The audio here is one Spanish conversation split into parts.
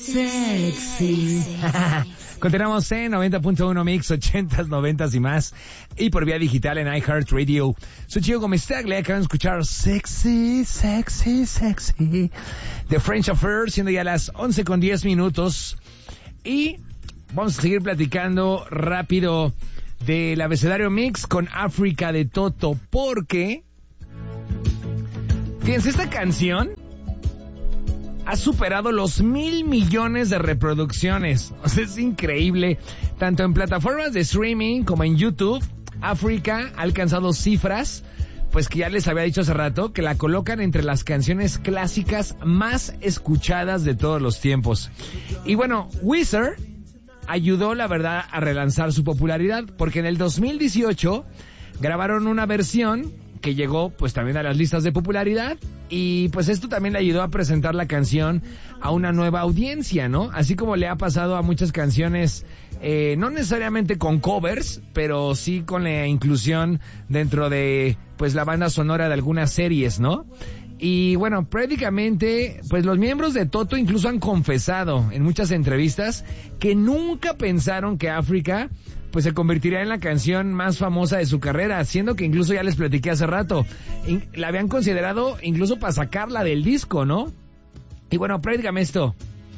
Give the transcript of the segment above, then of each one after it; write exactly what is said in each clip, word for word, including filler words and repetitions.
Sexy. Continuamos en noventa punto uno Mix, ochentas, noventas y más. Y por vía digital en iHeartRadio. Soy Chico Gómez Tagle, acaban de escuchar Sexy, Sexy, Sexy The French Affair, siendo ya las once con diez minutos. Y vamos a seguir platicando rápido del abecedario Mix con África de Toto. Porque, fíjense, esta canción ha superado los mil millones de reproducciones. O sea, es increíble. Tanto en plataformas de streaming como en YouTube, África ha alcanzado cifras, pues que ya les había dicho hace rato, que la colocan entre las canciones clásicas más escuchadas de todos los tiempos. Y bueno, Weezer ayudó, la verdad, a relanzar su popularidad, porque en el dos mil dieciocho grabaron una versión que llegó pues también a las listas de popularidad, y pues esto también le ayudó a presentar la canción a una nueva audiencia, ¿no? Así como le ha pasado a muchas canciones, eh, no necesariamente con covers, pero sí con la inclusión dentro de pues la banda sonora de algunas series, ¿no? Y bueno, prácticamente, pues los miembros de Toto incluso han confesado en muchas entrevistas que nunca pensaron que África pues se convertiría en la canción más famosa de su carrera, siendo que incluso ya les platiqué hace rato, in- la habían considerado incluso para sacarla del disco, ¿no? Y bueno, prácticamente esto.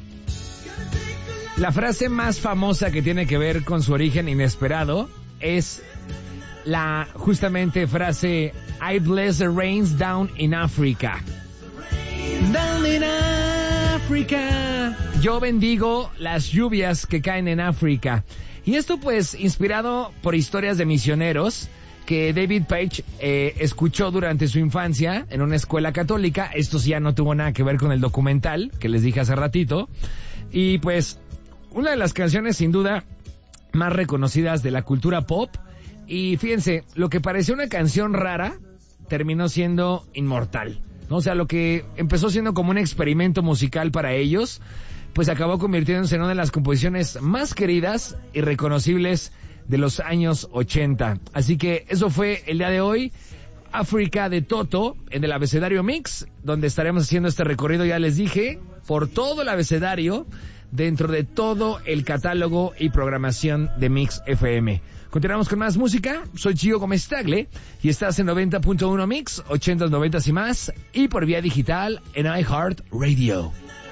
La frase más famosa que tiene que ver con su origen inesperado es la justamente frase I bless the rains down in Africa. Down in Africa. Yo bendigo las lluvias que caen en África. Y esto pues inspirado por historias de misioneros que David Page eh, escuchó durante su infancia en una escuela católica. Esto sí ya no tuvo nada que ver con el documental que les dije hace ratito. Y pues una de las canciones sin duda más reconocidas de la cultura pop. Y fíjense, lo que parecía una canción rara terminó siendo inmortal, ¿no? O sea, lo que empezó siendo como un experimento musical para ellos, pues acabó convirtiéndose en una de las composiciones más queridas y reconocibles de los años ochenta. Así que eso fue el día de hoy, África de Toto, en el abecedario Mix, donde estaremos haciendo este recorrido, ya les dije, por todo el abecedario, dentro de todo el catálogo y programación de Mix F M. Continuamos con más música. Soy Gio Gómez Tagle y estás en noventa punto uno Mix, ochentas, noventas y más, y por vía digital en iHeartRadio.